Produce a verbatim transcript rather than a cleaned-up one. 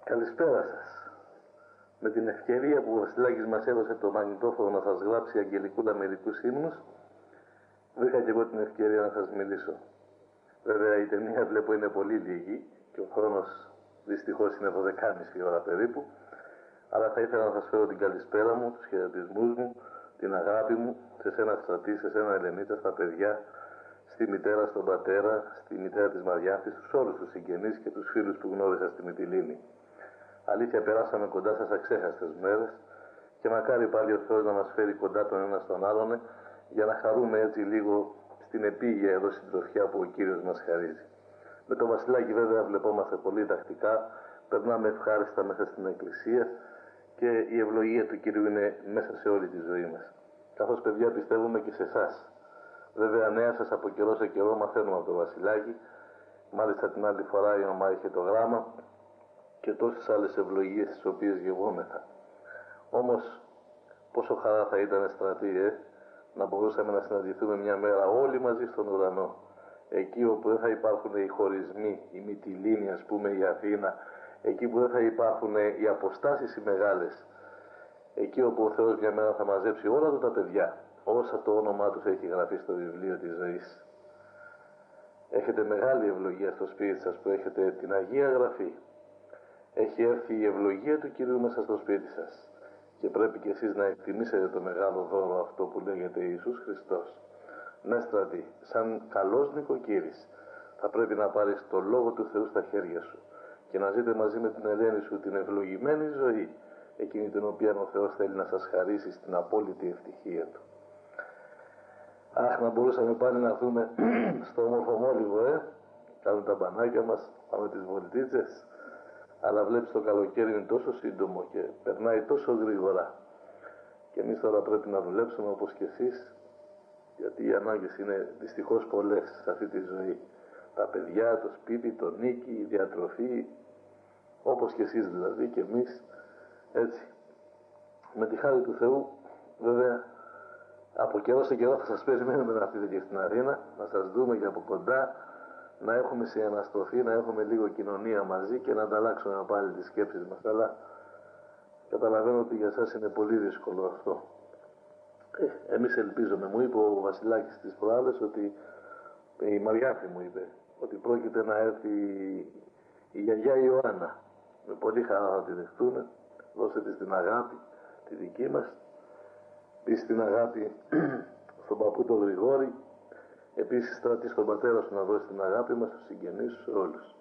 Καλησπέρα σας. Με την ευκαιρία που ο Βασιλάκης μας έδωσε το μαγνητόφωνο να σας γράψει αγγελικούλα μερικούς ύμνους, βρήκα και εγώ την ευκαιρία να σας μιλήσω. Βέβαια η ταινία βλέπω είναι πολύ λίγη και ο χρόνος δυστυχώς είναι δώδεκα και μισή ώρα περίπου, αλλά θα ήθελα να σας φέρω την καλησπέρα μου, τους χαιρετισμούς μου, την αγάπη μου σε σένα Στρατή, σε σένα Ελενίτα, στα παιδιά, στη μητέρα, στον πατέρα, στη μητέρα της Μαριάνθης, στους όλους τους συγγενείς και τους φίλους που γνώρισα στη Μυτιλήνη. Αλήθεια, περάσαμε κοντά σας αξέχαστες μέρες και μακάρι πάλι ο Θεός να μας φέρει κοντά τον ένα στον άλλον για να χαρούμε έτσι λίγο στην επίγεια εδώ συντροφιά που ο Κύριος μας χαρίζει. Με τον Βασιλάκη βέβαια βλεπόμαστε πολύ τακτικά, περνάμε ευχάριστα μέσα στην Εκκλησία και η ευλογία του Κυρίου είναι μέσα σε όλη τη ζωή μας. Καθώς παιδιά πιστεύουμε και σε εσάς. Βέβαια νέα σας από καιρό σε καιρό μαθαίνουμε από τον Βασιλάκη, μάλιστα την άλλη φορά η μαμά είχε το γράμμα και τόσες άλλες ευλογίες τις οποίες γευόμεθα. Όμως πόσο χαρά θα ήταν Στρατή, ε, να μπορούσαμε να συναντηθούμε μια μέρα όλοι μαζί στον ουρανό, εκεί όπου δεν θα υπάρχουν οι χωρισμοί, η Μυτιλήνη ας πούμε, η Αθήνα, εκεί που δεν θα υπάρχουν οι αποστάσεις οι μεγάλες, εκεί όπου ο Θεός μια μέρα θα μαζέψει όλα του τα παιδιά, όσα το όνομά τους έχει γραφεί στο βιβλίο της ζωής. Έχετε μεγάλη ευλογία στο σπίτι σας που έχετε την Αγία Γραφή. Έχει έρθει η ευλογία του Κυρίου μέσα στο σπίτι σας και πρέπει και εσείς να εκτιμήσετε το μεγάλο δώρο αυτό που λέγεται Ιησούς Χριστός. Ναι Στρατή, σαν καλός νοικοκύρης θα πρέπει να πάρεις το Λόγο του Θεού στα χέρια σου και να ζείτε μαζί με την Ελένη σου την ευλογημένη ζωή, εκείνη την οποία ο Θεός θέλει να σας χαρίσει στην απόλυτη ευτυχία Του. Αχ, να μπορούσαμε πάλι να δούμε στο όμορφο Μόλιβο, ε, κάνουμε τα μπανάκια μας, πάμε τις βολτίτσες, αλλά βλέπεις το καλοκαίρι είναι τόσο σύντομο και περνάει τόσο γρήγορα και εμείς τώρα πρέπει να δουλέψουμε όπως και εσείς, γιατί οι ανάγκες είναι δυστυχώς πολλές σε αυτή τη ζωή. Τα παιδιά, το σπίτι, το νίκη, η διατροφή, όπως και εσείς δηλαδή και εμείς, έτσι. Με τη χάρη του Θεού βέβαια από καιρό σε καιρό θα σας περιμένουμε να έρθετε και στην Αθήνα, να σας δούμε και από κοντά, να έχουμε συναναστρωθεί, να έχουμε λίγο κοινωνία μαζί και να ανταλλάξουμε πάλι τις σκέψεις μας. Αλλά καταλαβαίνω ότι για σας είναι πολύ δύσκολο αυτό. Ε, εμείς ελπίζουμε, μου είπε ο Βασιλάκης τις προάλλες ότι, η Μαριάνθη μου είπε, ότι πρόκειται να έρθει η γιαγιά Ιωάννα. Με πολύ χαρά θα τη δεχτούμε, δώσε της την αγάπη, τη δική μας, πεις την αγάπη στον παππού τον Γρηγόρη, επίσης Στρατή στον πατέρα σου να δώσει την αγάπη μας, στους συγγενείς σου, σε όλους.